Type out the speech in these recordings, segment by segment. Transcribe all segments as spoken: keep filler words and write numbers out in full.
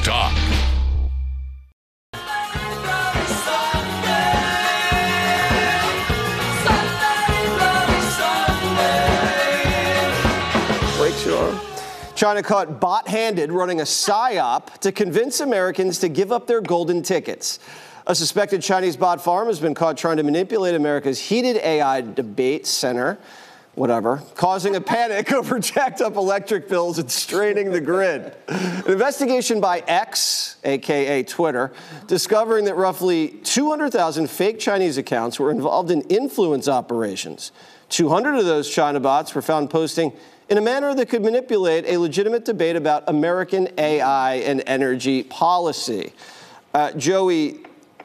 Talk. China caught bot-handed running a psyop to convince Americans to give up their golden tickets. A suspected Chinese bot farm has been caught trying to manipulate America's heated A I debate center, whatever, causing a panic over jacked up electric bills and straining the grid. An investigation by X, a k a. Twitter, discovering that roughly two hundred thousand fake Chinese accounts were involved in influence operations. two hundred of those China bots were found posting in a manner that could manipulate a legitimate debate about American A I and energy policy. Uh, Joey,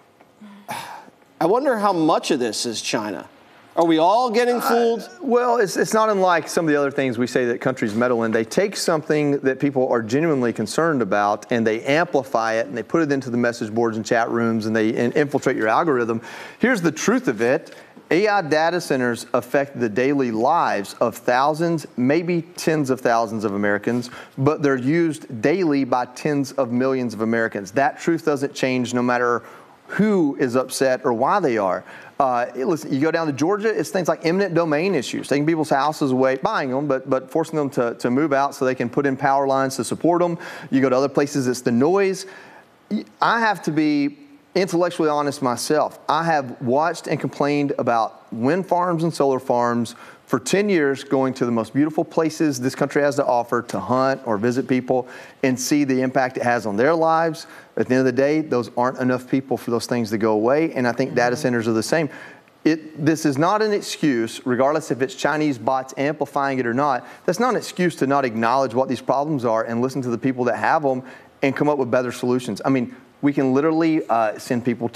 I wonder how much of this is China. Are we all getting fooled? Uh, well, it's, it's not unlike some of the other things we say that countries meddle in. They take something that people are genuinely concerned about and they amplify it and they put it into the message boards and chat rooms and they and infiltrate your algorithm. Here's the truth of it. A I data centers affect the daily lives of thousands, maybe tens of thousands of Americans, but they're used daily by tens of millions of Americans. That truth doesn't change no matter who is upset or why they are. Uh, listen, you go down to Georgia, it's things like eminent domain issues, taking people's houses away, buying them, but but forcing them to, to move out so they can put in power lines to support them. You go to other places, it's the noise. I have to be intellectually honest myself. I have watched and complained about wind farms and solar farms for ten years, going to the most beautiful places this country has to offer to hunt or visit people and see the impact it has on their lives. At the end of the day, those aren't enough people for those things to go away, and I think mm-hmm. data centers are the same. It, this is not an excuse, regardless if it's Chinese bots amplifying it or not. That's not an excuse to not acknowledge what these problems are and listen to the people that have them and come up with better solutions. I mean, we can literally uh, send people